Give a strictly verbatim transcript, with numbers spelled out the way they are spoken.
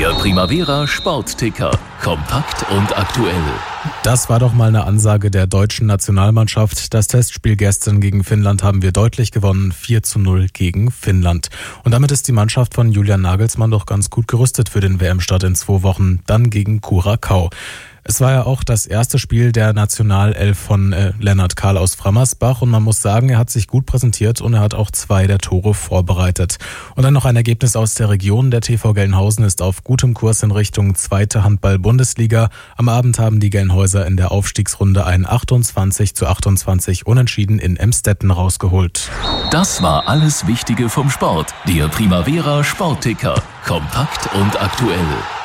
Der Primavera Sportticker. Kompakt und aktuell. Das war doch mal eine Ansage der deutschen Nationalmannschaft. Das Testspiel gestern gegen Finnland haben wir deutlich gewonnen. vier zu null gegen Finnland. Und damit ist die Mannschaft von Julian Nagelsmann doch ganz gut gerüstet für den W M-Start in zwei Wochen. Dann gegen Curaçao. Es war ja auch das erste Spiel der Nationalelf von äh, Lennart Kahl aus Frammersbach und man muss sagen, er hat sich gut präsentiert und er hat auch zwei der Tore vorbereitet. Und dann noch ein Ergebnis aus der Region. Der T V Gelnhausen ist auf gutem Kurs in Richtung zweite Handball-Bundesliga. Am Abend haben die Gelnhäuser in der Aufstiegsrunde ein achtundzwanzig zu achtundzwanzig Unentschieden in Emstetten rausgeholt. Das war alles Wichtige vom Sport. Der Primavera Sportticker. Kompakt und aktuell.